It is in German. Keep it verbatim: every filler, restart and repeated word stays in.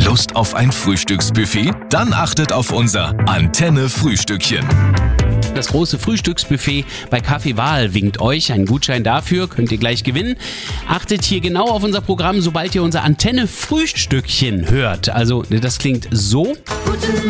Lust auf ein Frühstücksbuffet? Dann achtet auf unser Antenne-Frühstückchen. Das große Frühstücksbuffet bei Kaffee Wahl winkt euch. Einen Gutschein dafür könnt ihr gleich gewinnen. Achtet hier genau auf unser Programm, sobald ihr unser Antenne-Frühstückchen hört. Also das klingt so.